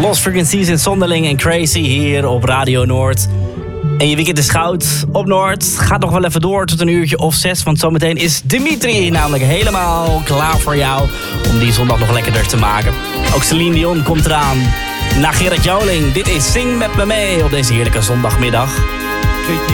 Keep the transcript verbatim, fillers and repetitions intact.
Lost Frequencies in Zonderling en Crazy hier op Radio Noord. En je weekend is goud op Noord. Gaat nog wel even door tot een uurtje of zes. Want zometeen is Dimitri namelijk helemaal klaar voor jou om die zondag nog lekkerder te maken. Ook Celine Dion komt eraan. Na Gerard Joling, dit is Zing met me mee op deze heerlijke zondagmiddag.